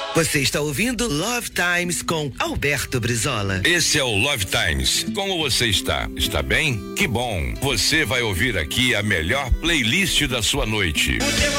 Você está ouvindo Love Times com Alberto Brizola. Esse é o Love Times. Como você está? Está bem? Que bom. Você vai ouvir aqui a melhor playlist da sua noite.